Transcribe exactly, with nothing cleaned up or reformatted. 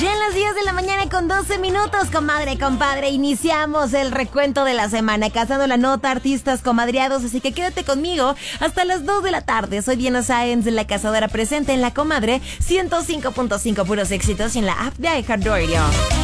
Ya en las diez de la mañana con doce minutos, comadre, compadre, iniciamos el recuento de la semana, cazando la nota, artistas comadreados, así que quédate conmigo hasta las dos de la tarde. Soy Diana Sáenz, la cazadora presente en La Comadre, ciento cinco punto cinco puros éxitos y en la app de iHeartRadio.